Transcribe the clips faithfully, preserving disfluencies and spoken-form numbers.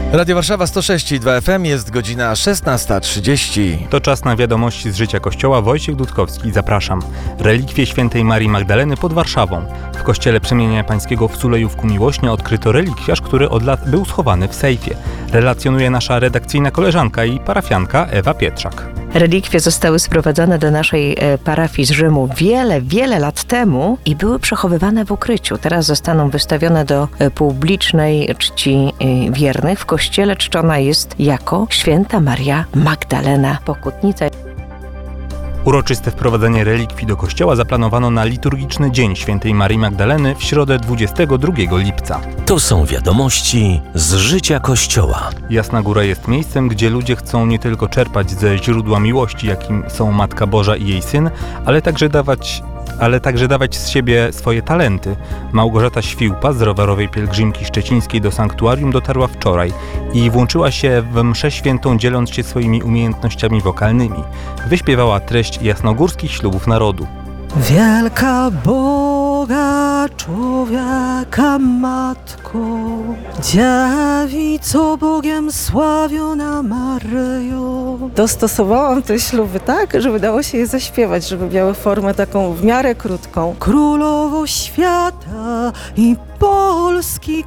Radio Warszawa sto sześć i dwa F M, jest godzina szesnasta trzydzieści. To czas na wiadomości z życia Kościoła. Wojciech Dudkowski, zapraszam. Relikwie świętej Marii Magdaleny pod Warszawą. W kościele Przemienienia Pańskiego w Sulejówku Miłośnie odkryto relikwiarz, który od lat był schowany w sejfie. Relacjonuje nasza redakcyjna koleżanka i parafianka Ewa Pietrzak. Relikwie zostały sprowadzone do naszej parafii z Rzymu wiele, wiele lat temu i były przechowywane w ukryciu. Teraz zostaną wystawione do publicznej czci wiernych. W kościele czczona jest jako święta Maria Magdalena Pokutnica. Uroczyste wprowadzenie relikwii do kościoła zaplanowano na liturgiczny Dzień Świętej Marii Magdaleny w środę dwudziestego drugiego lipca. To są wiadomości z życia Kościoła. Jasna Góra jest miejscem, gdzie ludzie chcą nie tylko czerpać ze źródła miłości, jakim są Matka Boża i jej Syn, ale także dawać ale także dawać z siebie swoje talenty. Małgorzata Świłpa z rowerowej pielgrzymki szczecińskiej do sanktuarium dotarła wczoraj i włączyła się w mszę świętą, dzieląc się swoimi umiejętnościami wokalnymi. Wyśpiewała treść jasnogórskich ślubów narodu. Wielka Boga człowieka Matko, dziewico Bogiem sławiona Maryjo. Dostosowałam te śluby tak, żeby dało się je zaśpiewać, żeby miały formę taką w miarę krótką. Królowo świata i Polski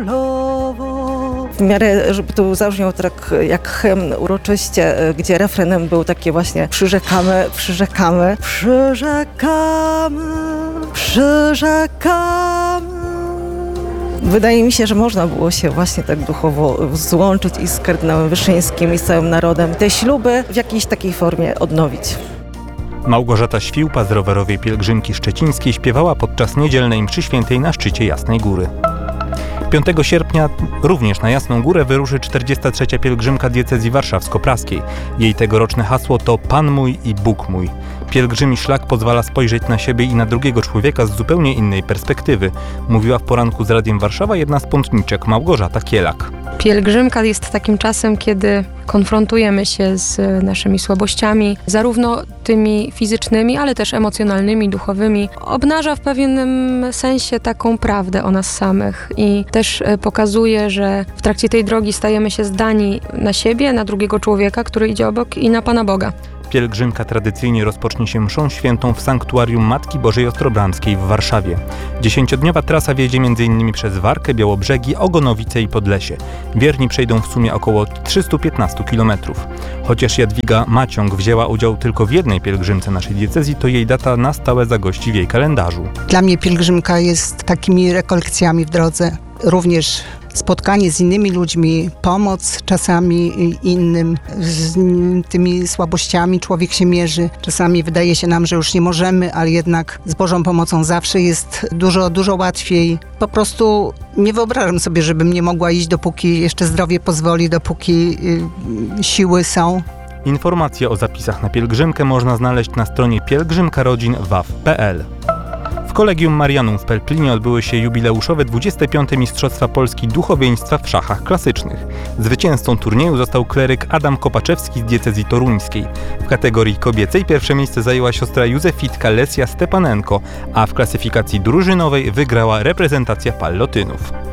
królowo. W miarę, żeby to zabrzmiało tak jak hymn uroczyście, gdzie refrenem był takie właśnie przyrzekamy, przyrzekamy, przyrzekamy, przyrzekamy. Wydaje mi się, że można było się właśnie tak duchowo złączyć i z kardynałem Wyszyńskim i z całym narodem te śluby w jakiejś takiej formie odnowić. Małgorzata Świłpa z rowerowej pielgrzymki szczecińskiej śpiewała podczas niedzielnej mszy świętej na szczycie Jasnej Góry. piątego sierpnia również na Jasną Górę wyruszy czterdziesta trzecia pielgrzymka diecezji warszawsko-praskiej. Jej tegoroczne hasło to Pan mój i Bóg mój. Pielgrzymi szlak pozwala spojrzeć na siebie i na drugiego człowieka z zupełnie innej perspektywy, mówiła w poranku z Radiem Warszawa jedna z pątniczek, Małgorzata Kielak. Pielgrzymka jest takim czasem, kiedy konfrontujemy się z naszymi słabościami, zarówno tymi fizycznymi, ale też emocjonalnymi, duchowymi. Obnaża w pewnym sensie taką prawdę o nas samych i też pokazuje, że w trakcie tej drogi stajemy się zdani na siebie, na drugiego człowieka, który idzie obok i na Pana Boga. Pielgrzymka tradycyjnie rozpocznie się mszą świętą w sanktuarium Matki Bożej Ostrobramskiej w Warszawie. Dziesięciodniowa trasa wiedzie między innymi przez Warkę, Białobrzegi, Ogonowice i Podlesie. Wierni przejdą w sumie około trzysta piętnaście kilometrów. Chociaż Jadwiga Maciąg wzięła udział tylko w jednej pielgrzymce naszej diecezji, to jej data na stałe zagości w jej kalendarzu. Dla mnie pielgrzymka jest takimi rekolekcjami w drodze. Również spotkanie z innymi ludźmi, pomoc czasami innym, z tymi słabościami człowiek się mierzy. Czasami wydaje się nam, że już nie możemy, ale jednak z Bożą pomocą zawsze jest dużo, dużo łatwiej. Po prostu nie wyobrażam sobie, żebym nie mogła iść, dopóki jeszcze zdrowie pozwoli, dopóki y, siły są. Informacje o zapisach na pielgrzymkę można znaleźć na stronie pielgrzymkarodzin kropka w a w kropka p l. W Kolegium Marianum w Pelplinie odbyły się jubileuszowe dwudzieste piąte Mistrzostwa Polski Duchowieństwa w szachach klasycznych. Zwycięzcą turnieju został kleryk Adam Kopaczewski z diecezji toruńskiej. W kategorii kobiecej pierwsze miejsce zajęła siostra Józefitka Lesja Stepanenko, a w klasyfikacji drużynowej wygrała reprezentacja Pallotynów.